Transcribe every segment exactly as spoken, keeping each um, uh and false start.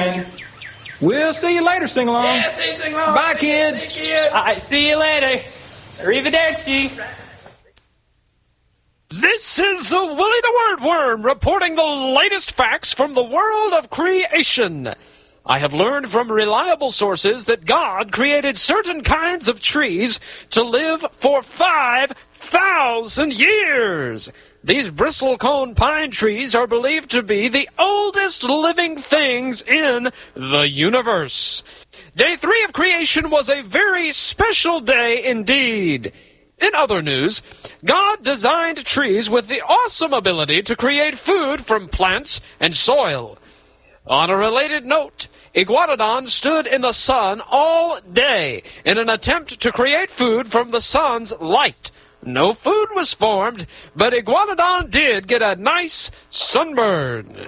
again. We'll see you later, sing along. Yeah, see you, sing along. Bye, kids. See you, All right, see you later. Arrivederci. This is uh, Willie the Wordworm reporting the latest facts from the world of creation. I have learned from reliable sources that God created certain kinds of trees to live for five thousand years. These bristlecone pine trees are believed to be the oldest living things in the universe. Day three of creation was a very special day indeed. In other news, God designed trees with the awesome ability to create food from plants and soil. On a related note, Iguanodon stood in the sun all day in an attempt to create food from the sun's light. No food was formed, but Iguanodon did get a nice sunburn.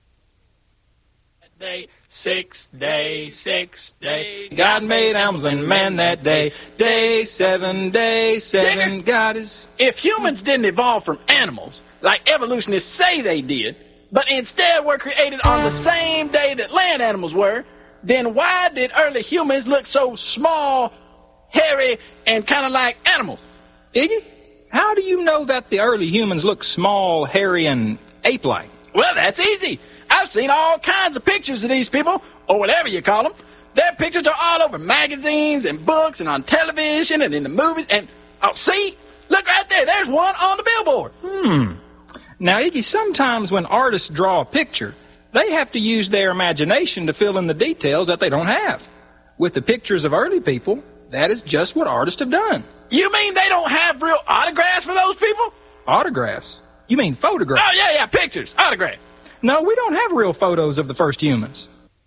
Day six, day six, day. God made animals and man that day. Day seven, day seven. Digger, God is... If humans didn't evolve from animals, like evolutionists say they did, but instead were created on the same day that land animals were, then why did early humans look so small, hairy, and kind of like animals? Iggy, how do you know that the early humans look small, hairy, and ape-like? Well, that's easy. I've seen all kinds of pictures of these people, or whatever you call them. Their pictures are all over magazines and books and on television and in the movies. And, oh, see? Look right there. There's one on the billboard. Hmm. Now, Iggy, sometimes when artists draw a picture, they have to use their imagination to fill in the details that they don't have. With the pictures of early people, that is just what artists have done. You mean they don't have real autographs for those people? Autographs? You mean photographs? Oh, yeah, yeah, pictures. Autographs. No, we don't have real photos of the first humans.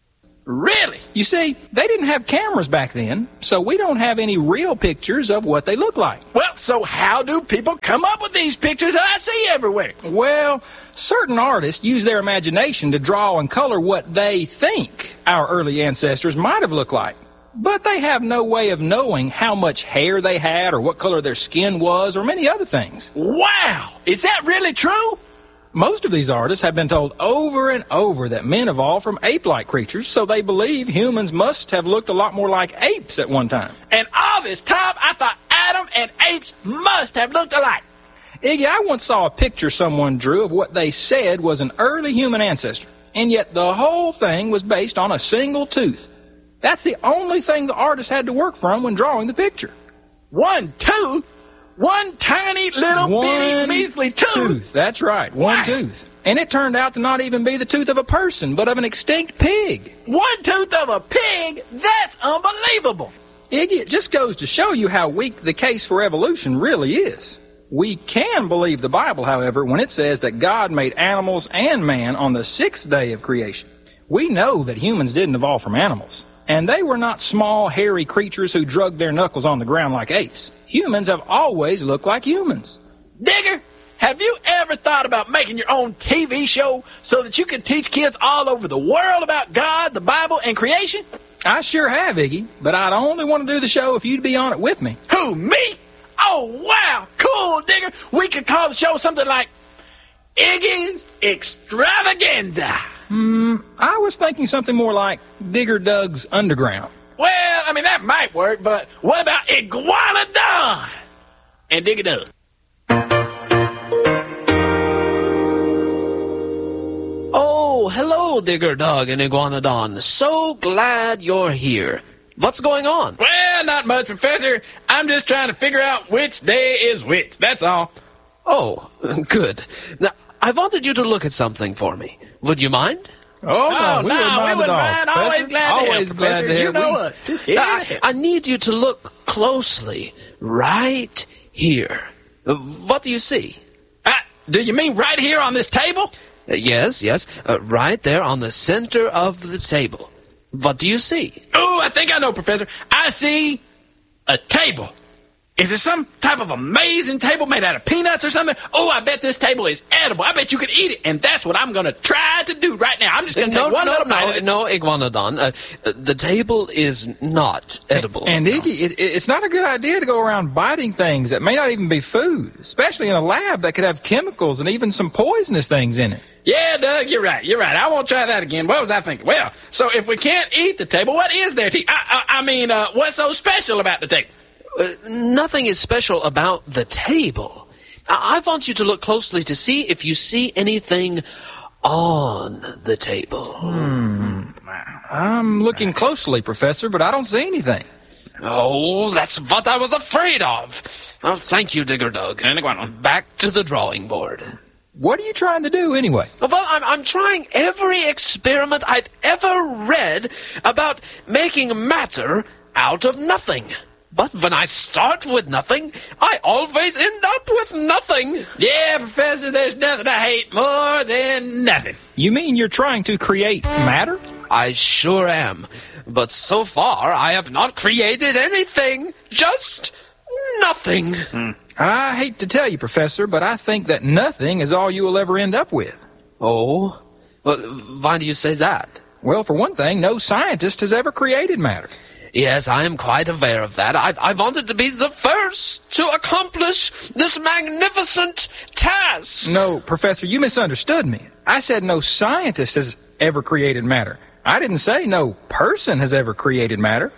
Really? You see, they didn't have cameras back then, so we don't have any real pictures of what they look like. Well, so how do people come up with these pictures that I see everywhere? Well, certain artists use their imagination to draw and color what they think our early ancestors might have looked like. But they have no way of knowing how much hair they had or what color their skin was or many other things. Wow! Is that really true? Most of these artists have been told over and over that men evolved from ape-like creatures, so they believe humans must have looked a lot more like apes at one time. And all this time, I thought Adam and apes must have looked alike. Iggy, I once saw a picture someone drew of what they said was an early human ancestor, and yet the whole thing was based on a single tooth. That's the only thing the artist had to work from when drawing the picture. One tooth? One tiny little One bitty measly tooth? tooth. That's right, one Wow. tooth. And it turned out to not even be the tooth of a person, but of an extinct pig. One tooth of a pig? That's unbelievable. Iggy, it just goes to show you how weak the case for evolution really is. We can believe the Bible, however, when it says that God made animals and man on the sixth day of creation. We know that humans didn't evolve from animals. And they were not small, hairy creatures who drug their knuckles on the ground like apes. Humans have always looked like humans. Digger, have you ever thought about making your own T V show so that you can teach kids all over the world about God, the Bible, and creation? I sure have, Iggy, but I'd only want to do the show if you'd be on it with me. Who, me? Oh, wow, cool, Digger. We could call the show something like Iggy's Extravaganza. Hmm, I was thinking something more like Digger Doug's Underground. Well, I mean, that might work, but what about Iguanodon and Digger Doug? Oh, hello, Digger Dog and Iguanodon. So glad you're here. What's going on? Well, not much, Professor. I'm just trying to figure out which day is which, that's all. Oh, good. Now, I wanted you to look at something for me. Would you mind? Oh, no, Oh, we no, wouldn't mind we at wouldn't all, mind. Always Professor. glad to Always help, glad Professor. to You help. know We- us. Just here I, to help. I need you to look closely. Right here. Uh, What do you see? Uh, do you mean right here on this table? Uh, yes, yes. Uh, right there on the center of the table. What do you see? Oh, I think I know, Professor. I see a table. Is it some type of amazing table made out of peanuts or something? Oh, I bet this table is edible. I bet you could eat it. And that's what I'm going to try to do right now. I'm just going to no, take one no, little no, bite of it. No, Iguanodon. Uh, uh, the table is not edible. And, and Iggy, it, it's not a good idea to go around biting things that may not even be food, especially in a lab that could have chemicals and even some poisonous things in it. Yeah, Doug, you're right. You're right. I won't try that again. What was I thinking? Well, so if we can't eat the table, what is there to eat? I, I, I mean, uh, what's so special about the table? Uh, nothing is special about the table. I-, I want you to look closely to see if you see anything on the table. Hmm. I'm looking closely, Professor, but I don't see anything. Oh, that's what I was afraid of. Oh, thank you, Digger Doug. Back to the drawing board. What are you trying to do, anyway? Well, I'm, I'm trying every experiment I've ever read about making matter out of nothing. But when I start with nothing, I always end up with nothing. Yeah, Professor, there's nothing I hate more than nothing. You mean you're trying to create matter? I sure am. But so far, I have not created anything. Just nothing. Hmm. I hate to tell you, Professor, but I think that nothing is all you will ever end up with. Oh? Well, why do you say that? Well, for one thing, no scientist has ever created matter. Yes, I am quite aware of that. I, I wanted to be the first to accomplish this magnificent task. No, Professor, you misunderstood me. I said no scientist has ever created matter. I didn't say no person has ever created matter.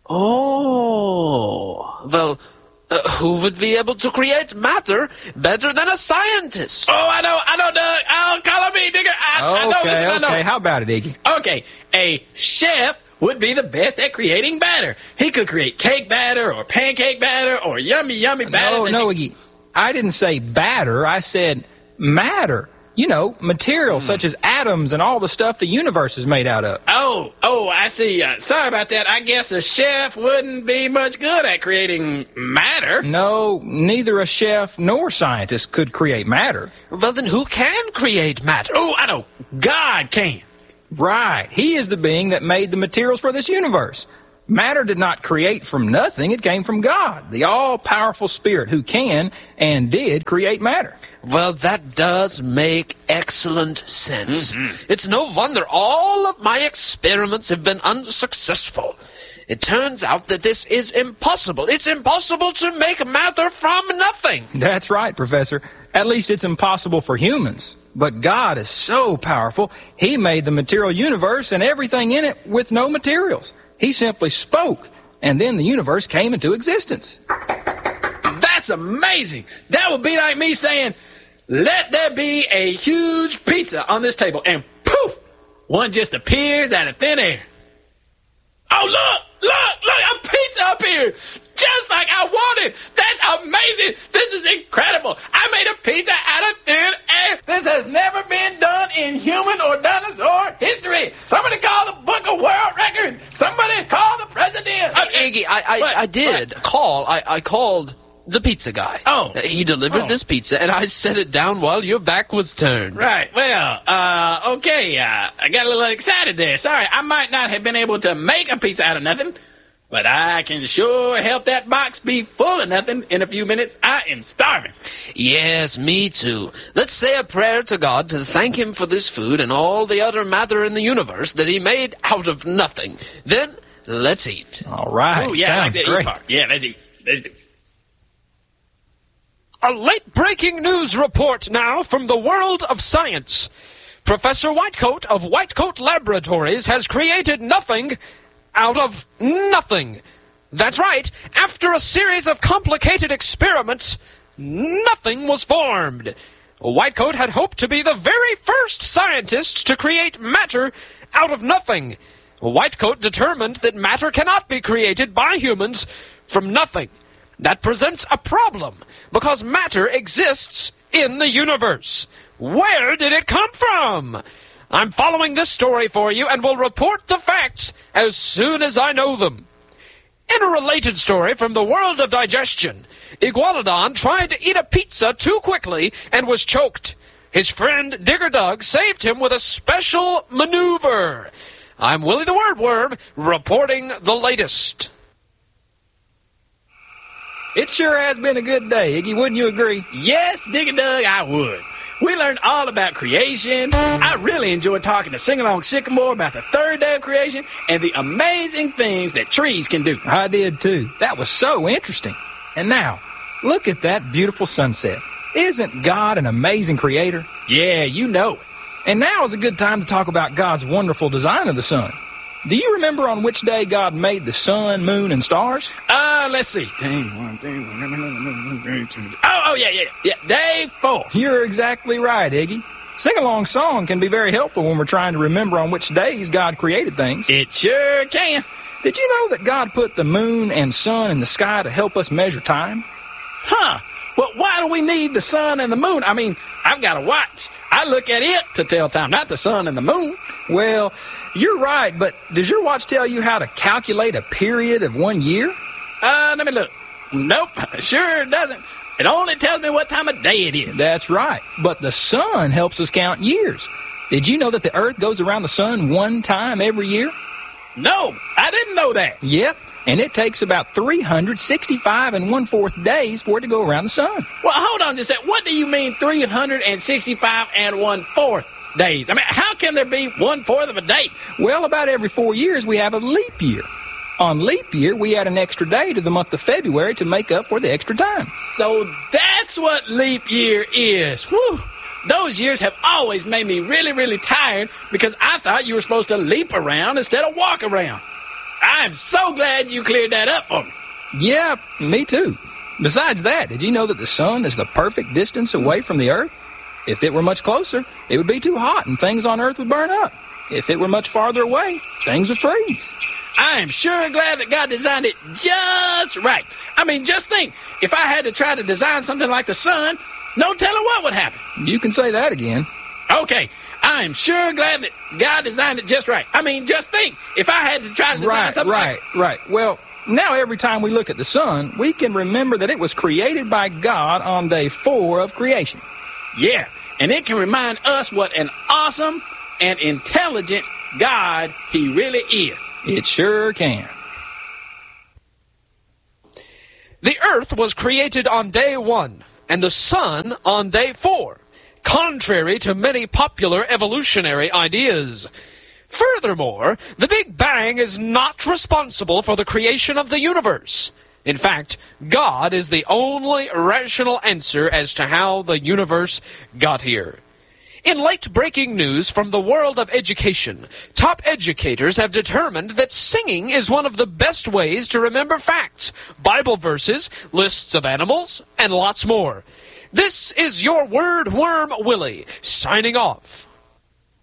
Oh, well, uh, who would be able to create matter better than a scientist? Oh, I know, I know, Doug. I'll call me, Digger. I, okay, I know this one, I know. Okay, how about it, Iggy? Okay, a chef would be the best at creating batter. He could create cake batter or pancake batter or yummy, yummy batter. No, no, you... Iggy. I didn't say batter. I said matter. You know, material Hmm. such as atoms and all the stuff the universe is made out of. Oh, oh, I see. Uh, sorry about that. I guess a chef wouldn't be much good at creating matter. No, neither a chef nor scientist could create matter. Well, then who can create matter? Oh, I know. God can. Right. He is the being that made the materials for this universe. Matter did not create from nothing. It came from God, the all-powerful Spirit who can and did create matter. Well, that does make excellent sense. Mm-hmm. It's no wonder all of my experiments have been unsuccessful. It turns out that this is impossible. It's impossible to make matter from nothing. That's right, Professor. At least it's impossible for humans. But God is so powerful, He made the material universe and everything in it with no materials. He simply spoke, and then the universe came into existence. That's amazing. That would be like me saying, let there be a huge pizza on this table, and poof, one just appears out of thin air. Oh, look, look, look, a pizza up here, just like I wanted. That's amazing. This is incredible. I made a pizza out of thin air. This has never been done in human or dinosaur history. Somebody call the Book of World Records. Somebody call the president. Uh, Iggy, I, I, What? I did What? call. I, I called the pizza guy. Oh. Uh, He delivered Oh. this pizza, and I set it down while your back was turned. Right, well, uh, okay, uh, I got a little excited there. Sorry, I might not have been able to make a pizza out of nothing, but I can sure help that box be full of nothing in a few minutes. I am starving. Yes, me too. Let's say a prayer to God to thank Him for this food and all the other matter in the universe that He made out of nothing. Then, let's eat. All right, Oh, yeah, I like sounds that great. eat part. Yeah, let's eat. Let's do. A late-breaking news report now from the world of science. Professor Whitecoat of Whitecoat Laboratories has created nothing out of nothing. That's right. After a series of complicated experiments, nothing was formed. Whitecoat had hoped to be the very first scientist to create matter out of nothing. Whitecoat determined that matter cannot be created by humans from nothing. That presents a problem, because matter exists in the universe. Where did it come from? I'm following this story for you and will report the facts as soon as I know them. In a related story from the world of digestion, Iguanodon tried to eat a pizza too quickly and was choked. His friend Digger Doug saved him with a special maneuver. I'm Willie the Wordworm, reporting the latest. It sure has been a good day, Iggy, wouldn't you agree? Yes, Diggy Doug, I would. We learned all about creation. I really enjoyed talking to Sing-Along Sycamore about the third day of creation and the amazing things that trees can do. I did too. That was so interesting. And now, look at that beautiful sunset. Isn't God an amazing creator? Yeah, you know it. And now is a good time to talk about God's wonderful design of the sun. Do you remember on which day God made the sun, moon, and stars? Uh, let's see. Oh, oh, yeah, yeah, yeah. Day four. You're exactly right, Iggy. Sing-along song can be very helpful when we're trying to remember on which days God created things. It sure can. Did you know that God put the moon and sun in the sky to help us measure time? Huh. Well, why do we need the sun and the moon? I mean, I've got a watch. I look at it to tell time, not the sun and the moon. Well, you're right, but does your watch tell you how to calculate a period of one year? Uh, let me look. Nope, sure doesn't. It only tells me what time of day it is. That's right, but the sun helps us count years. Did you know that the Earth goes around the sun one time every year? No, I didn't know that. Yep, and it takes about three hundred sixty-five and one-fourth days for it to go around the sun. Well, hold on just a second. What do you mean three hundred sixty-five and one-fourth days? I mean, how can there be one-fourth of a day? Well, about every four years we have a leap year. On leap year, we add an extra day to the month of February to make up for the extra time. So that's what leap year is. Whew. Those years have always made me really, really tired because I thought you were supposed to leap around instead of walk around. I'm so glad you cleared that up for me. Yeah, me too. Besides that, did you know that the sun is the perfect distance away from the Earth? If it were much closer, it would be too hot and things on Earth would burn up. If it were much farther away, things would freeze. I am sure glad that God designed it just right. I mean, just think, if I had to try to design something like the sun, no telling what would happen. You can say that again. Okay, I am sure glad that God designed it just right. I mean, just think, if I had to try to design Right, something right, like... right. Well, now every time we look at the sun, we can remember that it was created by God on day four of creation. Yeah, and it can remind us what an awesome and intelligent God He really is. It sure can. The earth was created on day one, and the sun on day four, contrary to many popular evolutionary ideas. Furthermore, the Big Bang is not responsible for the creation of the universe. In fact, God is the only rational answer as to how the universe got here. In late-breaking news from the world of education, top educators have determined that singing is one of the best ways to remember facts, Bible verses, lists of animals, and lots more. This is your Word Worm Willie, signing off.